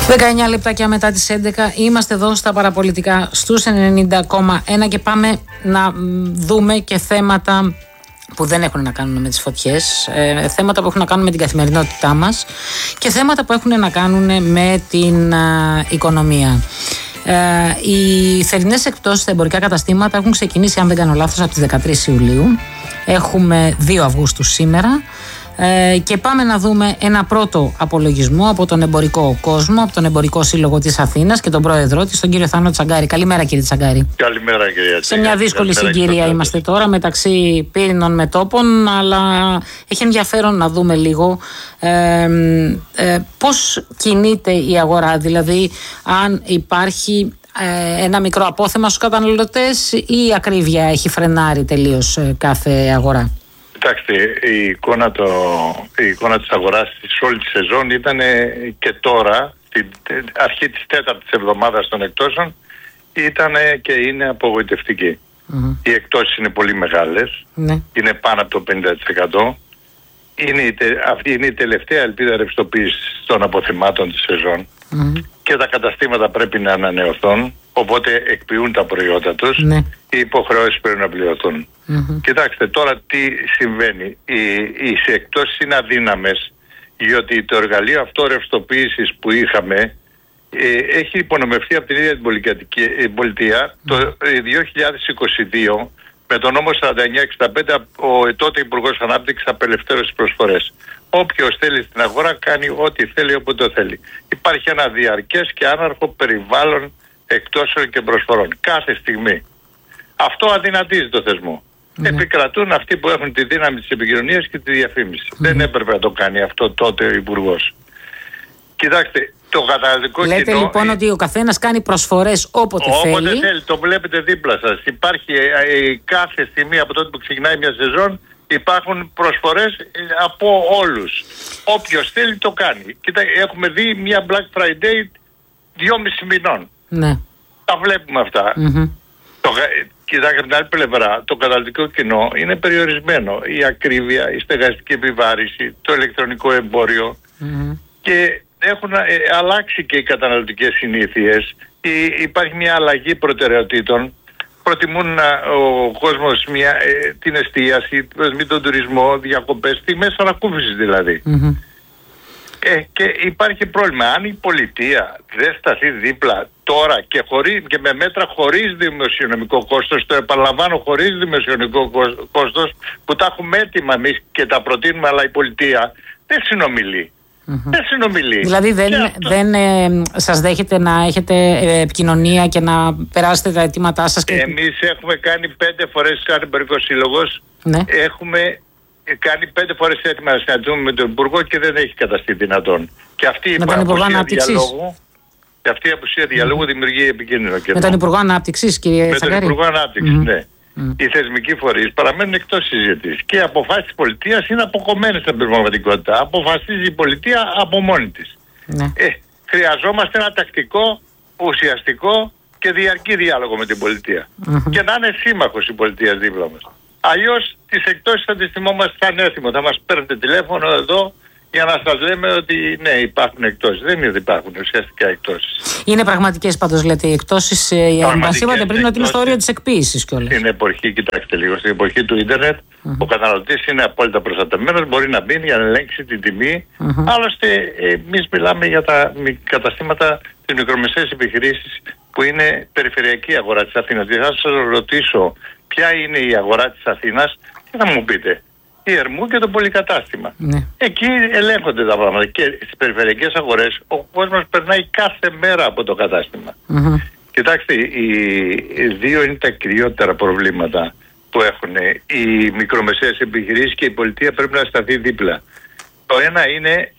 19 λεπτάκια μετά τις 11 είμαστε εδώ στα παραπολιτικά στους 90,1 και πάμε να δούμε και θέματα που δεν έχουν να κάνουν με τις φωτιές, θέματα που έχουν να κάνουν με την καθημερινότητά μας και θέματα που έχουν να κάνουν με την οικονομία. Οι θερινές εκπτώσεις στα εμπορικά καταστήματα έχουν ξεκινήσει, αν δεν κάνω λάθος, από τις 13 Ιουλίου. Έχουμε 2 Αυγούστου σήμερα. Και πάμε να δούμε ένα πρώτο απολογισμό από τον εμπορικό κόσμο, από τον Εμπορικό Σύλλογο της Αθήνας και τον πρόεδρό της, τον κύριο Θάνο Τσαγκάρη. Καλημέρα, κύριε Τσαγκάρη. Καλημέρα, κυρία Τσαγκάρη. Σε μια δύσκολη συγκυρία είμαστε τώρα μεταξύ πύρινων μετώπων, αλλά έχει ενδιαφέρον να δούμε λίγο πώς κινείται η αγορά, δηλαδή αν υπάρχει ένα μικρό απόθεμα στους καταναλωτές ή η ακρίβεια έχει φρενάρει τελείως κάθε αγορά. Κοιτάξτε, η εικόνα της αγοράς σε όλη τη σεζόν ήταν και τώρα, στην αρχή της 4ης εβδομάδας των εκτόσεων, ήταν και είναι απογοητευτική. Οι εκτόσεις είναι πολύ μεγάλες, είναι πάνω από το 50%. Αυτή είναι η τελευταία ελπίδα ρευστοποίησης των αποθεμάτων της σεζόν και τα καταστήματα πρέπει να ανανεωθούν, οπότε εκποιούν τα προϊόντα τους, οι υποχρεώσεις πρέπει να πληρωθούν. Κοιτάξτε τώρα τι συμβαίνει. Οι εκτόσεις είναι αδύναμες, διότι το εργαλείο αυτό ρευστοποίησης που είχαμε έχει υπονομευθεί από την ίδια την πολιτεία το 2022 με τον νόμο 4965. Ο τότε Υπουργός Ανάπτυξης απελευθέρωσε τις προσφορές. Όποιος θέλει στην αγορά κάνει ό,τι θέλει όποτε το θέλει. Υπάρχει ένα διαρκές και άναρχο περιβάλλον εκτόσεων και προσφορών κάθε στιγμή. Αυτό αδυνατίζει το θεσμό. Επικρατούν αυτοί που έχουν τη δύναμη της επικοινωνίας και τη διαφήμιση. Δεν έπρεπε να το κάνει αυτό τότε ο Υπουργός. Κοιτάξτε, το καταναλωτικό κοινό... Λέτε λοιπόν ότι ο καθένας κάνει προσφορές όποτε θέλει. Το βλέπετε δίπλα σας. Υπάρχει κάθε στιγμή από τότε που ξεκινάει μια σεζόν, υπάρχουν προσφορές από όλους. Όποιος θέλει το κάνει. Κοίτα, έχουμε δει μια Black Friday 2,5 μηνών. Ναι. Τα βλέπουμε αυτά. Κοιτάξτε, από την άλλη πλευρά, το καταναλωτικό κοινό είναι περιορισμένο. Η ακρίβεια, η στεγαστική επιβάρηση, το ηλεκτρονικό εμπόριο και έχουν αλλάξει και οι καταναλωτικές συνήθειες. Υπάρχει μια αλλαγή προτεραιοτήτων. Προτιμούν ο κόσμος την εστίαση, τον τουρισμό, διακοπές, τιμές ανακούφισης δηλαδή. Και υπάρχει πρόβλημα. Αν η πολιτεία δεν σταθεί δίπλα τώρα και με μέτρα χωρίς δημοσιονομικό κόστος, το επαναλαμβάνω, χωρίς δημοσιονομικό κόστος, που τα έχουμε έτοιμα εμείς και τα προτείνουμε, αλλά η πολιτεία δεν συνομιλεί. Δεν συνομιλεί. Δηλαδή δεν σας δέχεται να έχετε επικοινωνία και να περάσετε τα αιτήματά σας? Εμείς έχουμε κάνει 5 φορές σαν Εμπορικός Σύλλογος. Έχουμε κάνει 5 φορές έτοιμα να συναντηθούμε με τον Υπουργό και δεν έχει καταστεί δυνατόν. Και αυτή η απουσία διαλόγου δημιουργεί επικίνδυνο κενό. Με τον Υπουργό Ανάπτυξης, κύριε Τσαγκάρη. Με τον Υπουργό Ανάπτυξης, ναι. Οι θεσμικοί φορείς παραμένουν εκτός συζήτησης και οι αποφάσεις της πολιτείας είναι αποκομμένες από την πραγματικότητα. Αποφασίζει η πολιτεία από μόνη της. Χρειαζόμαστε ένα τακτικό, ουσιαστικό και διαρκή διάλογο με την πολιτεία. Και να είναι σύμμαχος η πολιτεία δίπλα μας. Αλλιώς τις εκτόσεις θα τις θυμόμαστε σαν έθιμο. Θα μας παίρνετε τηλέφωνο εδώ για να σας λέμε ότι ναι, υπάρχουν εκτόσεις. Δεν είναι ότι υπάρχουν ουσιαστικά εκτόσεις. Είναι πραγματικές πάντως, λέτε, οι εκτόσεις. Μας είπατε πριν ότι είναι στο όριο της εκποίησης κιόλας. Στην εποχή, κοιτάξτε λίγο, στην εποχή του ίντερνετ, ο καταναλωτής είναι απόλυτα προστατευμένος, μπορεί να μπει για να ελέγξει την τιμή. Άλλωστε, εμείς μιλάμε για τα καταστήματα, τις μικρομεσαίες επιχειρήσεις που είναι περιφερειακή αγορά της Αθήνας. Δηλαδή, θα σας ρωτήσω ποια είναι η αγορά της Αθήνας και θα μου πείτε. Η Ερμού και το πολυκατάστημα. Εκεί ελέγχονται τα πράγματα και στις περιφερειακές αγορές ο κόσμος περνάει κάθε μέρα από το κατάστημα. Κοιτάξτε, οι δύο είναι τα κυριότερα προβλήματα που έχουν οι μικρομεσαίες επιχειρήσεις και η πολιτεία πρέπει να σταθεί δίπλα. Το ένα είναι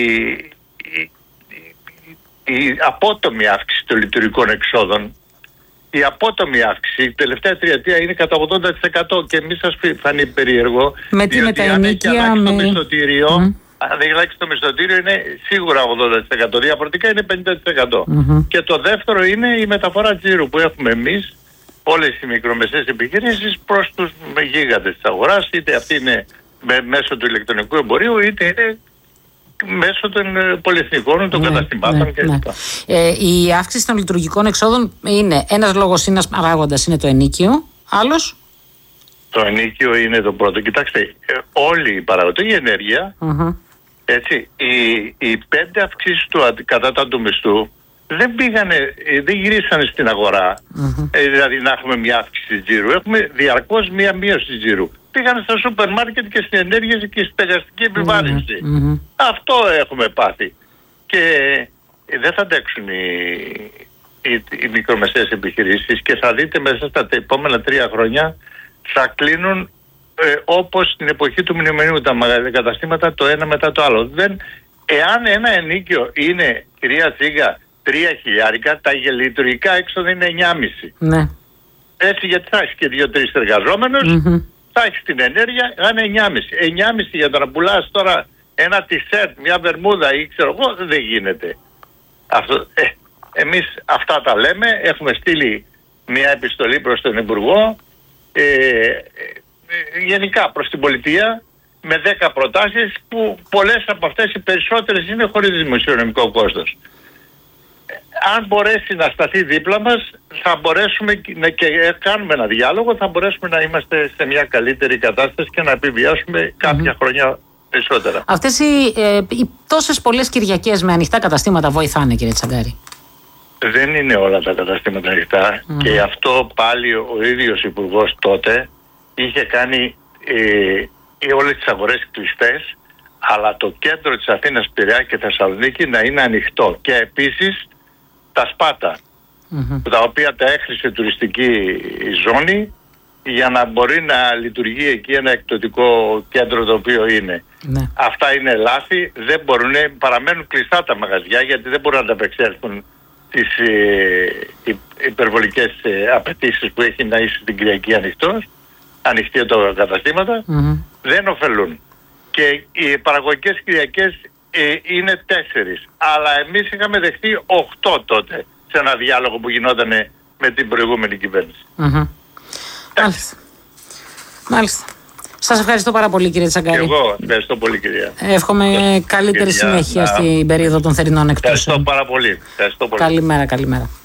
η απότομη αύξηση των λειτουργικών εξόδων. Η απότομη αύξηση, η τελευταία τριετία είναι κατά 80% και μη σας φανεί περίεργο. Με τη μεταενίκεια, αν έχει αλλάξει το μισθωτήριο είναι σίγουρα 80%, διαφορετικά είναι 50%. Και το δεύτερο είναι η μεταφορά τζίρου που έχουμε εμείς, όλες οι μικρομεσαίες επιχειρήσεις, προς τους γίγαντες της αγοράς, είτε αυτή είναι μέσω του ηλεκτρονικού εμπορίου, είτε είναι μέσω των πολυεθνικών, των καταστημάτων κλπ. Η αύξηση των λειτουργικών εξόδων είναι ένας λόγος, ένας παράγοντας είναι το ενοίκιο. Άλλος? Το ενοίκιο είναι το πρώτο. Κοιτάξτε, όλη η παραγωγή, η ενέργεια, έτσι, οι 5 αυξήσεις του κατώτατου μισθού δεν γυρίσανε στην αγορά. Δηλαδή να έχουμε μια αύξηση τζίρου. Έχουμε διαρκώς μια μείωση τζίρου. Πήγανε στο σούπερ μάρκετ και στην ενέργεια και στη στεγαστική επιβάρυνση. Αυτό έχουμε πάθει. Και δεν θα αντέξουν οι μικρομεσαίες επιχειρήσεις, και θα δείτε μέσα στα επόμενα 3 χρόνια θα κλείνουν όπως στην εποχή του μνημονίου τα καταστήματα, το ένα μετά το άλλο. Εάν ένα ενοίκιο είναι, κυρία Τσίγκα, 3.000, τα λειτουργικά έξοδα είναι 9,5. Ναι. Έτσι, γιατί θα έχει και 2-3 εργαζόμενους, θα έχει την ενέργεια, θα είναι 9,5. 9,5 για το να πουλάς τώρα ένα τισέρτ, μια βερμούδα ή ξέρω εγώ, δεν γίνεται. Εμείς αυτά τα λέμε, έχουμε στείλει μια επιστολή προς τον Υπουργό, γενικά προς την πολιτεία, με 10 προτάσεις, που πολλές από αυτές, οι περισσότερες είναι χωρίς δημοσιονομικό κόστος. Αν μπορέσει να σταθεί δίπλα μας, θα μπορέσουμε και κάνουμε ένα διάλογο, θα μπορέσουμε να είμαστε σε μια καλύτερη κατάσταση και να επιβιώσουμε κάποια χρόνια περισσότερα. Αυτές οι τόσες πολλές Κυριακές με ανοιχτά καταστήματα βοηθάνε, κύριε Τσαγκάρη? Δεν είναι όλα τα καταστήματα ανοιχτά, και αυτό πάλι ο ίδιος Υπουργός τότε είχε κάνει όλες τις αγορές κλειστές, αλλά το κέντρο της Αθήνας, Πειραιά και Θεσσαλονίκη να είναι ανοιχτό, και επίσης τα Σπάτα, τα οποία τα έχρισε τουριστική ζώνη, για να μπορεί να λειτουργεί εκεί ένα εκπτωτικό κέντρο το οποίο είναι. Αυτά είναι λάθη, δεν μπορούν, παραμένουν κλειστά τα μαγαζιά, γιατί δεν μπορούν να ανταπεξέλθουν τις υπερβολικές απαιτήσεις που έχει να είσαι την Κυριακή ανοιχτή τα καταστήματα, δεν ωφελούν. Και οι παραγωγικές Κυριακές είναι 4, αλλά εμείς είχαμε δεχτεί 8 τότε σε ένα διάλογο που γινόταν με την προηγούμενη κυβέρνηση. Μάλιστα. Σας ευχαριστώ πάρα πολύ, κύριε Τσαγκάρη. Εγώ ευχαριστώ πολύ, κυρία. Εύχομαι καλύτερη συνέχεια στην περίοδο των θερινών εκτός. Ευχαριστώ πάρα πολύ. Καλημέρα.